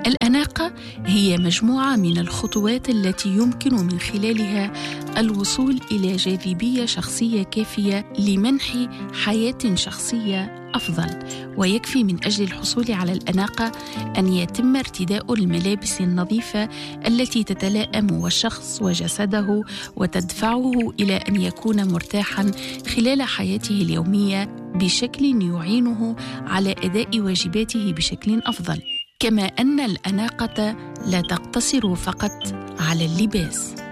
الأناقة هي مجموعة من الخطوات التي يمكن من خلالها الوصول إلى جاذبية شخصية كافية لمنح حياة شخصية أفضل، ويكفي من أجل الحصول على الأناقة أن يتم ارتداء الملابس النظيفة التي تتلائم والشخص وجسده وتدفعه إلى أن يكون مرتاحاً خلال حياته اليومية بشكل يعينه على أداء واجباته بشكل أفضل. كما أن الأناقة لا تقتصر فقط على اللباس.